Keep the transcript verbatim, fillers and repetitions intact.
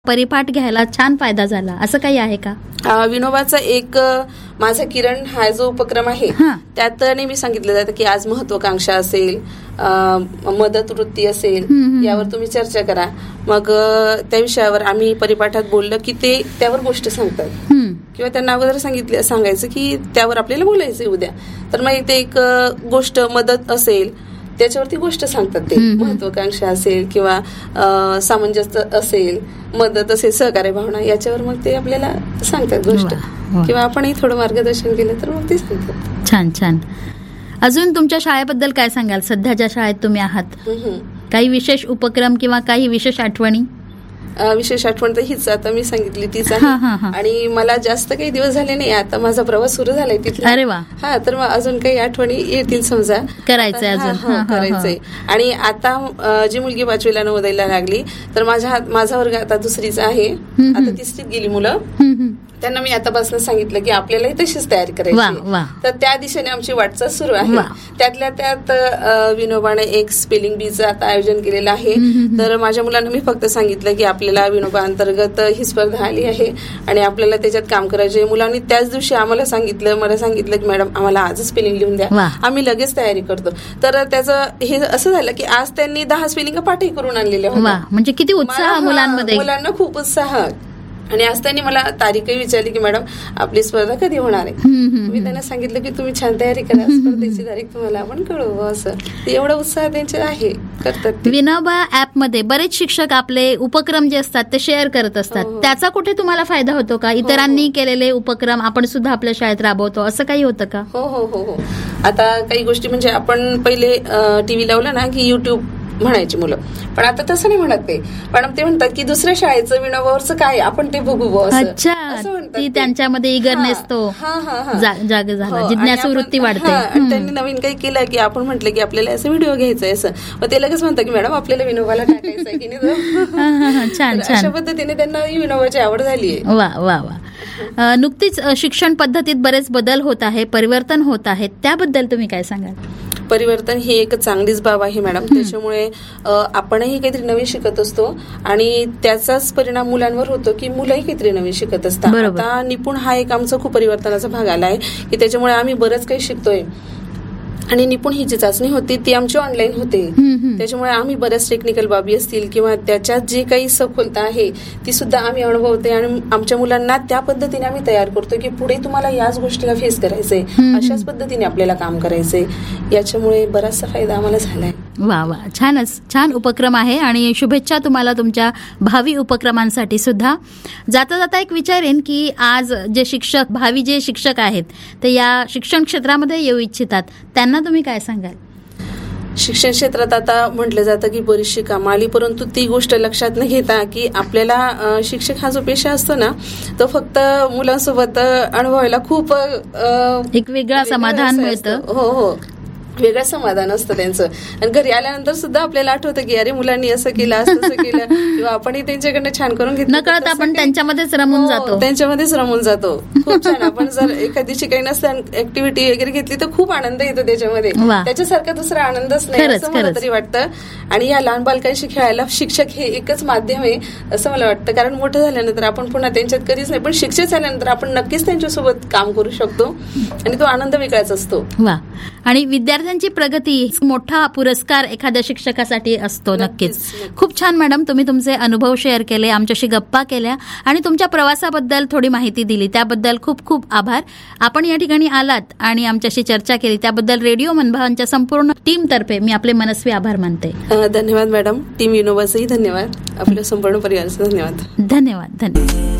परिपाठ घ्यायला छान फायदा झाला, असं काही आहे का? विनोबाचा एक माझा किरण हा जो उपक्रम आहे त्यात नेहमी सांगितलं जातं की आज महत्वाकांक्षा असेल, मदत वृत्ती असेल, यावर तुम्ही चर्चा करा. मग त्या विषयावर आम्ही परिपाठात बोललं की ते त्यावर गोष्ट सांगतात किंवा त्यांना अगोदर सांगितलं सांगायचं की त्यावर आपल्याला बोलायचं उद्या. तर मग इथे एक गोष्ट मदत असेल त्याच्यावरती गोष्ट सांगतात ते. महत्वाकांक्षा असेल किंवा सामंजस्य असेल, मदत असेल, सहकार्य भावना, याच्यावर मग ते आपल्याला सांगतात गोष्ट किंवा आपणही थोडं मार्गदर्शन केलं तर मग ते सांगतात. छान छान. अजून तुमच्या शाळेबद्दल काय सांगाल? सध्या ज्या शाळेत तुम्ही आहात काही विशेष उपक्रम किंवा काही विशेष आठवणी? विशेष आठवण तर हीच आता मी सांगितली तीच आहे. आणि मला जास्त काही दिवस झाले नाही, आता माझा प्रवास सुरू झालाय तिथला. अरे वा. हा, तर मग अजून काही आठवणी येतील समजा. करायचंय अजून करायचंय. आणि आता जी मुलगी पाचवीला नवोदयला लागली तर माझ्या माझा वर्ग आता दुसरीचा आहे, आता तिसरीत गेली मुलं. त्यांना मी आतापासून सांगितलं की आपल्यालाही तशीच तयारी करायची, तर त्या दिशेने आमची वाटचाल सुरू आहे. त्यातल्या त्यात विनोबाने एक स्पेलिंग बीचं आता आयोजन केलेलं आहे. तर माझ्या मुलांना मी फक्त सांगितलं की आपल्याला विनोबा अंतर्गत ही स्पर्धा आली आहे आणि आपल्याला त्याच्यात काम करायचे. मुलांनी त्याच दिवशी आम्हाला सांगितलं मला सांगितलं की मॅडम आम्हाला आजच स्पेलिंग लिहून द्या, आम्ही लगेच तयारी करतो. तर त्याचं हे असं झालं की आज त्यांनी दहा स्पेलिंग पाठही करून आणलेल्या होत्या. म्हणजे किती उत्साह मुलांमध्ये. मुलांना खूप उत्साह. आणि आज त्यांनी मला तारीखही विचारली की मॅडम आपली स्पर्धा कधी होणार आहे. मी त्यांना सांगितलं की तुम्ही छान तयारी करा, स्पर्धेची तारीख तुम्हाला आपण कळवू. असं एवढा उत्साह त्यांचे आहे, करतात. विनोबा ऍप मध्ये बरेच शिक्षक आपले उपक्रम जे असतात ते शेअर करत असतात, त्याचा कुठे तुम्हाला फायदा होतो का? इतरांनी केलेले उपक्रम आपण सुद्धा आपल्या शाळेत राबवतो, असं काही होतं का? हो हो हो हो. आता काही गोष्टी म्हणजे आपण पहिले टीव्ही लावला ना की युट्यूब म्हणायची मुलं, पण आता तसं नाही म्हणत ते. पण ते म्हणतात की दुसऱ्या शाळेचं विनोबावरचं काय आपण ते बघू. अच्छा, ती त्यांच्यामध्ये इगरनेस तो जाग झाला, जिज्ञासू वृत्ती वाढते. आणि त्यांनी नवीन काही केलं की आपण म्हटलं की आपल्याला असं व्हिडिओ घ्यायचंय असं, मग ते लगेच म्हणतात की मॅडम आपल्याला विनोबाला टाकायचंय की नाही. छान छान. अशा पद्धतीने त्यांना विनोबाची आवड झाली आहे. वा वा वा. नुकतीच शिक्षण पद्धतीत बरेच बदल होत आहे, परिवर्तन होत आहेत, त्याबद्दल तुम्ही काय सांगाल? परिवर्तन ही एक चांगलीच बाब आहे मॅडम. त्याच्यामुळे आपणही काहीतरी नवीन शिकत असतो आणि त्याचाच परिणाम मुलांवर होतो की मुलंही काहीतरी नवीन शिकत असतात. आता निपुण हा एक आमचा खूप परिवर्तनाचा भाग आला आहे की त्याच्यामुळे आम्ही बरंच काही शिकतोय. आणि निपुण ही जी चाचणी होती ती आमची ऑनलाईन होते, त्याच्यामुळे आम्ही बऱ्याच टेक्निकल बाबी असतील किंवा त्याच्यात जी काही सखोलता आहे ती सुद्धा आम्ही अनुभवते आणि आमच्या मुलांना त्या पद्धतीने आम्ही तयार करतो की पुढे तुम्हाला याच गोष्टीला फेस करायचंय, अशाच पद्धतीने आपल्याला काम करायचंय. याच्यामुळे बराचसा फायदा आम्हाला झालाय. वा वा, छानच. छान उपक्रम आहे आणि शुभेच्छा तुम्हाला तुमच्या भावी उपक्रमांसाठी सुद्धा. जाता जाता एक विचारेन की आज जे शिक्षक, भावी जे शिक्षक आहेत ते या शिक्षण क्षेत्रामध्ये येऊ इच्छितात, त्यांना तुम्ही काय सांगाल? शिक्षण क्षेत्रात आता म्हटलं जातं की बरीचशी कामं आली, परंतु ती गोष्ट लक्षात न घेता की आपल्याला शिक्षक हा जो पेशा असतो ना तो फक्त मुलांसोबत अनुभवायला खूप एक वेगळं समाधान मिळतं. हो हो, वेगळं समाधान असतं त्यांचं. आणि घरी आल्यानंतर सुद्धा आपल्याला आठवतं की अरे मुलांनी असं केलं, असं केलं, किंवा आपणही त्यांच्याकडनं छान करून घेतलं. नकळत आपण त्यांच्यामध्येच रमून जातो त्यांच्यामध्येच रमून जातो खूप छान. आपण जर एखादी काही नसतं ऍक्टिव्हिटी वगैरे घेतली तर खूप आनंद येतो त्याच्यामध्ये, त्याच्यासारखा दुसरा आनंदच नाही असं मला तरी वाटतं. आणि या लहान बालकांशी खेळायला शिक्षक हे एकच माध्यम आहे असं मला वाटतं, कारण मोठं झाल्यानंतर आपण पुन्हा त्यांच्यात कधीच नाही, पण शिक्षक झाल्यानंतर आपण नक्कीच त्यांच्यासोबत काम करू शकतो आणि तो आनंद वेगळाच असतो. वा. आणि विद्यार्थ्यांची प्रगती मोठा पुरस्कार एखाद्या शिक्षकासाठी असतो. नक्कीच. खूप छान मॅडम, तुम्ही तुमचे अनुभव शेअर केले, आमच्याशी गप्पा केल्या आणि तुमच्या प्रवासाबद्दल थोडी माहिती दिली, त्याबद्दल खूप खूप आभार. आपण या ठिकाणी आलात आणि आमच्याशी चर्चा केली त्याबद्दल रेडिओ मनभावांच्या संपूर्ण टीम तर्फे मी आपले मनस्वी आभार मानते. धन्यवाद मॅडम. टीम विनोबाचंही धन्यवाद. आपल्या संपूर्ण परिवाराचं धन्यवाद. धन्यवाद. धन्यवाद.